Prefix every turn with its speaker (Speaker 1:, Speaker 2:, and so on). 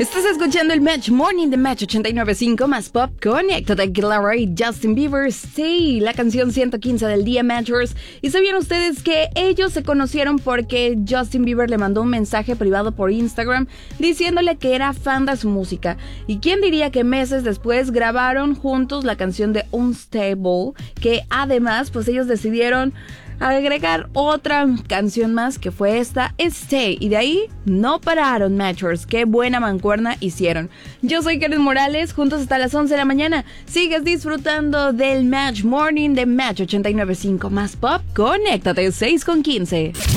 Speaker 1: Estás escuchando el Match Morning de Match 89.5 más Pop. Conéctate, Clara y Justin Bieber, Stay, la canción 115 del día, Matchers. ¿Y sabían ustedes que ellos se conocieron porque Justin Bieber le mandó un mensaje privado por Instagram diciéndole que era fan de su música? ¿Y quién diría que meses después grabaron juntos la canción de Unstable? Que además, pues ellos decidieron agregar otra canción más, que fue esta, Stay, y de ahí no pararon, Matchers. Qué buena mancuerna hicieron. Yo soy Karen Morales, juntos hasta las 11 de la mañana. Sigues disfrutando del Match Morning de Match 89.5 más Pop. Conéctate, 6:15.